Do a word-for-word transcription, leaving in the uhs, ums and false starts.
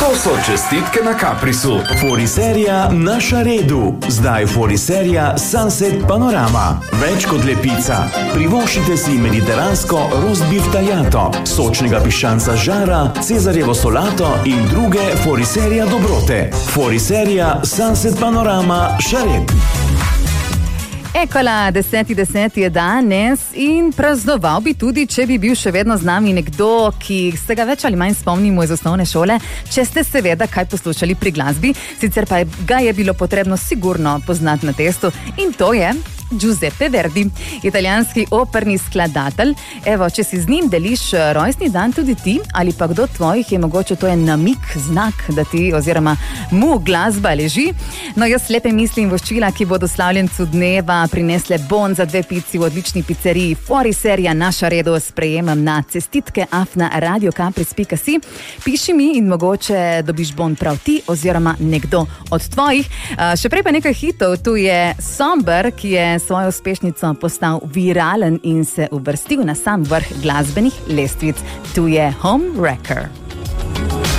To so čestitke na Caprisu. Foriserija Naša redu. Zdaj foriserija Sunset Panorama. Več kot lepica. Privoščite si mediteransko roast beef tagliato, sočnega piščanca žara, cezarjevo solato in druge foriserija dobrote. Foriserija Sunset Panorama Šared. Ekola, deseti deseti je danes in praznoval bi tudi, če bi bil še vedno z nami nekdo, ki se ga več ali manj spomnimo iz osnovne šole, če ste seveda kaj poslušali pri glasbi, sicer pa ga je bilo potrebno sigurno poznati na testu in to je Giuseppe Verdi, italijanski operni skladatelj. Evo, če si z njim deliš rojstni dan tudi ti, ali pa kdo tvojih je mogoče to je namik, znak, da ti oziroma mu glasba leži. No, jaz lepe mislim voščila, ki bodo slavljencu dneva prinesle bon za dve pici v odlični pizzeriji Foriserija Naša redu, sprejemam na cestitke afna radio capris pika si. Piši mi in mogoče dobiš bon prav ti oziroma nekdo od tvojih. Še prej pa nekaj hitov, tu je Somber, ki je svojo uspešnico postal viralen in se uvrstil na sam vrh glasbenih lestvic. Tu je Home Wrecker.